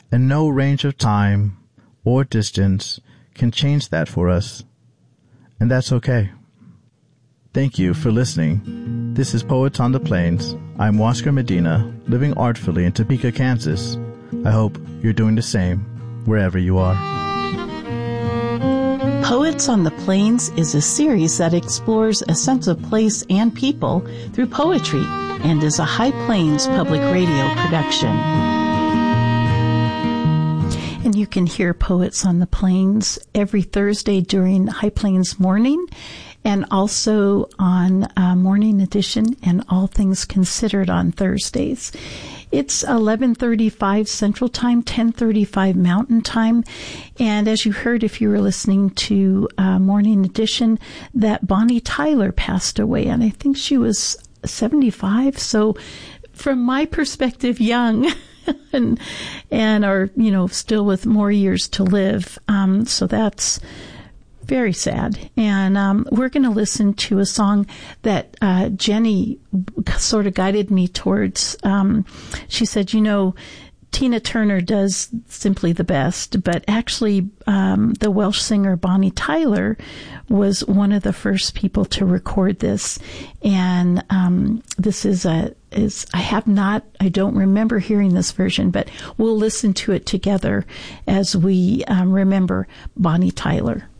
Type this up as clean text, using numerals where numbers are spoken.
And no range of time or distance can change that for us. And that's okay. Thank you for listening. This is Poets on the Plains. I'm Oscar Medina, living artfully in Topeka, Kansas. I hope you're doing the same wherever you are. Poets on the Plains is a series that explores a sense of place and people through poetry and is a High Plains Public Radio production. And you can hear Poets on the Plains every Thursday during High Plains Morning, and also on Morning Edition and All Things Considered on Thursdays. It's 11:35 Central Time, 10:35 Mountain Time. And as you heard, if you were listening to Morning Edition, that Bonnie Tyler passed away, and I think she was 75. So from my perspective, young. and are, still with more years to live. So that's very sad. And we're going to listen to a song that Jenny sort of guided me towards. She said, Tina Turner does Simply the Best, but actually the Welsh singer Bonnie Tyler was one of the first people to record this. And this I don't remember hearing this version, but we'll listen to it together as we remember Bonnie Tyler.